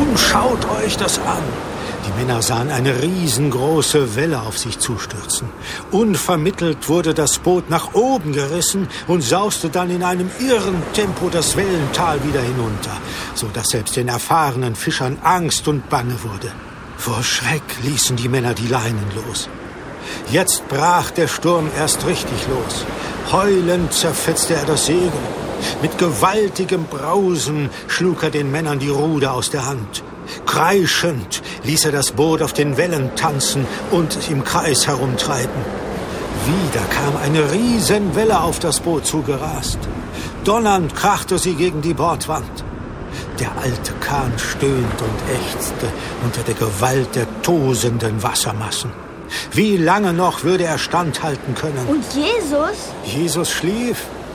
Nun schaut euch das an. Die Männer sahen eine riesengroße Welle auf sich zustürzen. Unvermittelt wurde das Boot nach oben gerissen und sauste dann in einem irren Tempo das Wellental wieder hinunter, so dass selbst den erfahrenen Fischern Angst und Bange wurde. Vor Schreck ließen die Männer die Leinen los. Jetzt brach der Sturm erst richtig los. Heulend zerfetzte er das Segel. Mit gewaltigem Brausen schlug er den Männern die Ruder aus der Hand. Kreischend ließ er das Boot auf den Wellen tanzen und im Kreis herumtreiben. Wieder kam eine Riesenwelle auf das Boot zugerast. Donnernd krachte sie gegen die Bordwand. Der alte Kahn stöhnte und ächzte unter der Gewalt der tosenden Wassermassen. Wie lange noch würde er standhalten können? Und Jesus? Jesus schlief,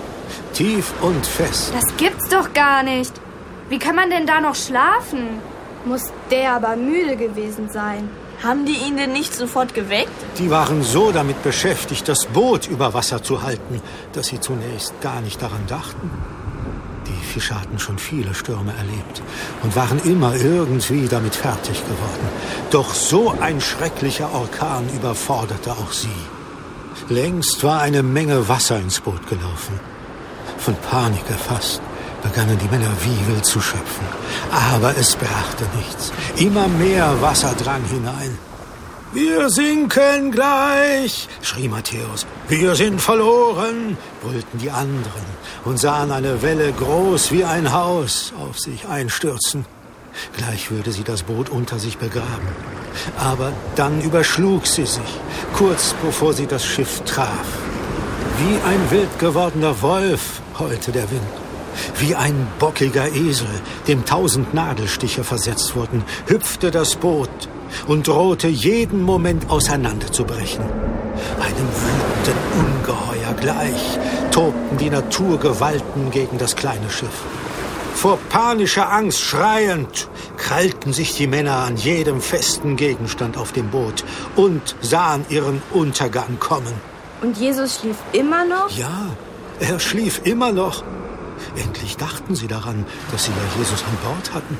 tief und fest. Das gibt's doch gar nicht. Wie kann man denn da noch schlafen? Muss der aber müde gewesen sein. Haben die ihn denn nicht sofort geweckt? Die waren so damit beschäftigt, das Boot über Wasser zu halten, dass sie zunächst gar nicht daran dachten. Die Fischer hatten schon viele Stürme erlebt und waren immer irgendwie damit fertig geworden. Doch so ein schrecklicher Orkan überforderte auch sie. Längst war eine Menge Wasser ins Boot gelaufen. Von Panik erfasst begannen die Männer wie wild zu schöpfen. Aber es brachte nichts. Immer mehr Wasser drang hinein. »Wir sinken gleich«, schrie Matthäus. »Wir sind verloren«, brüllten die anderen und sahen eine Welle groß wie ein Haus auf sich einstürzen. Gleich würde sie das Boot unter sich begraben. Aber dann überschlug sie sich, kurz bevor sie das Schiff traf. Wie ein wild gewordener Wolf heulte der Wind. Wie ein bockiger Esel, dem 1000 Nadelstiche versetzt wurden, hüpfte das Boot und drohte jeden Moment auseinanderzubrechen. Einem wütenden Ungeheuer gleich tobten die Naturgewalten gegen das kleine Schiff. Vor panischer Angst schreiend krallten sich die Männer an jedem festen Gegenstand auf dem Boot und sahen ihren Untergang kommen. Und Jesus schlief immer noch? Ja, er schlief immer noch. Endlich dachten sie daran, dass sie ja Jesus an Bord hatten.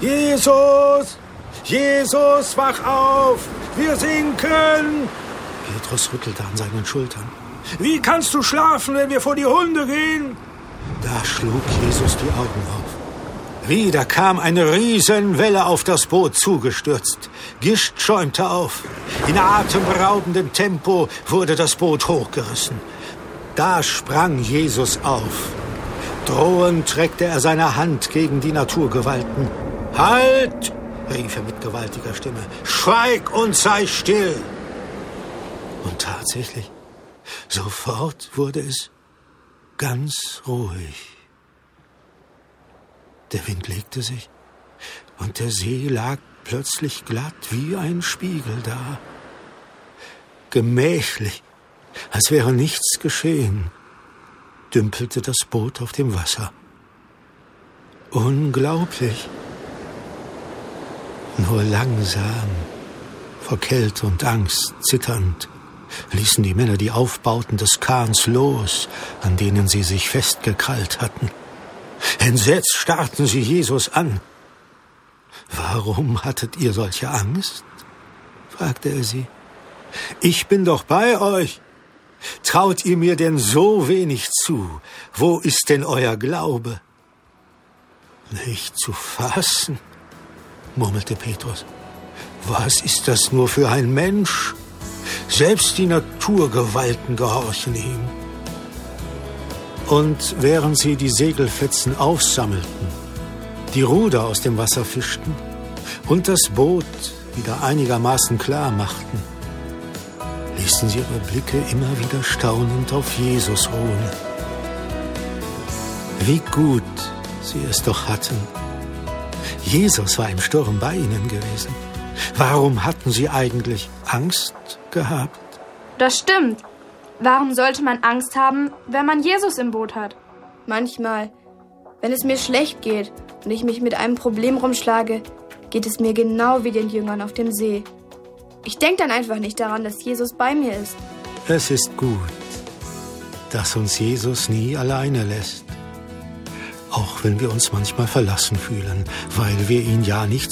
»Jesus! Jesus, wach auf! Wir sinken!« Petrus rüttelte an seinen Schultern. »Wie kannst du schlafen, wenn wir vor die Hunde gehen?« Da schlug Jesus die Augen auf. Wieder kam eine Riesenwelle auf das Boot zugestürzt. Gischt schäumte auf. In atemberaubendem Tempo wurde das Boot hochgerissen. Da sprang Jesus auf. Drohend reckte er seine Hand gegen die Naturgewalten. »Halt!« rief er mit gewaltiger Stimme. »Schweig und sei still!« Und tatsächlich, sofort wurde es ganz ruhig. Der Wind legte sich und der See lag plötzlich glatt wie ein Spiegel da. Gemächlich, als wäre nichts geschehen, dümpelte das Boot auf dem Wasser. Unglaublich. Nur langsam, vor Kälte und Angst zitternd, ließen die Männer die Aufbauten des Kahns los, an denen sie sich festgekrallt hatten. Entsetzt starrten sie Jesus an. »Warum hattet ihr solche Angst?« fragte er sie. »Ich bin doch bei euch. Traut ihr mir denn so wenig zu? Wo ist denn euer Glaube?« »Nicht zu fassen«, murmelte Petrus. »Was ist das nur für ein Mensch? Selbst die Naturgewalten gehorchen ihm.« Und während sie die Segelfetzen aufsammelten, die Ruder aus dem Wasser fischten und das Boot wieder einigermaßen klar machten, ließen sie ihre Blicke immer wieder staunend auf Jesus ruhen. Wie gut sie es doch hatten. Jesus war im Sturm bei ihnen gewesen. Warum hatten sie eigentlich Angst gehabt? Das stimmt. Warum sollte man Angst haben, wenn man Jesus im Boot hat? Manchmal, wenn es mir schlecht geht und ich mich mit einem Problem rumschlage, geht es mir genau wie den Jüngern auf dem See. Ich denke dann einfach nicht daran, dass Jesus bei mir ist. Es ist gut, dass uns Jesus nie alleine lässt. Auch wenn wir uns manchmal verlassen fühlen, weil wir ihn ja nicht